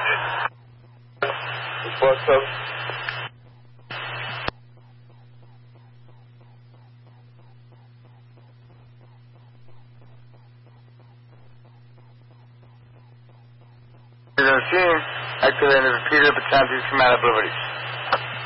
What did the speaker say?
What's up? The machine activating the repeater, but chances from out abilities.